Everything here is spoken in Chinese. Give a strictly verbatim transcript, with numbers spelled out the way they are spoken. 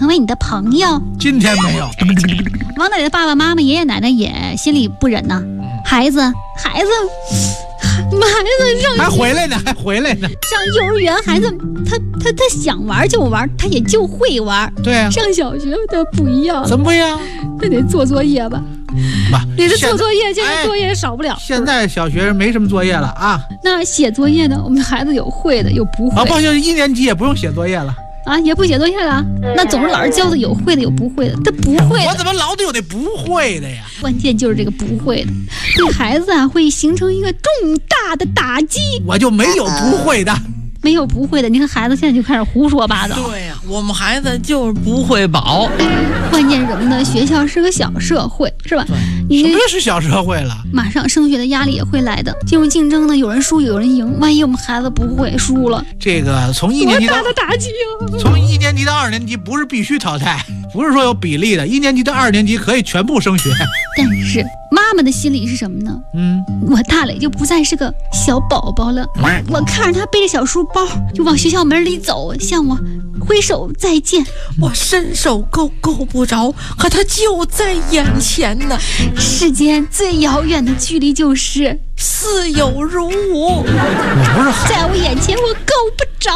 成为你的朋友？ 今天没有。 王大爷的爸爸妈妈、爷爷奶奶也心里不忍呐。孩子，孩子，孩子上还回来呢，还回来呢。 上幼儿园，孩子他他他想玩就玩，他也就会玩。 对啊。 上小学他不一样。 怎么不一样？ 他得做作业吧？你这做作业，现在作业也少不了。 哎、现在小学没什么作业了啊。 那写作业呢？我们孩子有会的，有不会。 啊，不行，一年级也不用写作业了。 啊，也不写作业了。那总是老师教的有会的，有不会的。他不会的， 我怎么老得有那不会的呀？ 关键就是这个不会的，对孩子啊会形成一个重大的打击。 我就没有不会的。 没有不会的，你看孩子现在就开始胡说八道。 对呀、啊，我们孩子就是不会饱。 关键什么呢？学校是个小社会，是吧？ 你什么是小社会了？ 马上升学的压力也会来的。进入竞争呢，有人输有人赢，万一我们孩子不会输了， 这个从一年级到多大的打击啊！ 从一年级到二年级不是必须淘汰，不是说有比例的，一年级到二年级可以全部升学。 但是妈妈的心里是什么呢？ 嗯， 我大磊就不再是个小宝宝了。我看着他背着小书包就往学校门里走，向我挥手再见。 我伸手够够不着，可他就在眼前呢。 世间最遥远的距离就是似有如无。 我不是在我眼前，我够不着。